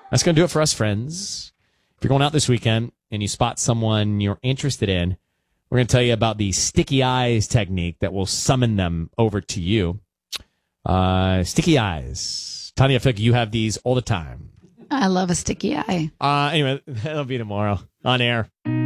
That's going to do it for us, friends. If you're going out this weekend and you spot someone you're interested in, we're going to tell you about the sticky eyes technique that will summon them over to you. Sticky eyes. Tanya, I feel like you have these all the time. I love a sticky eye. Anyway, that'll be tomorrow on air.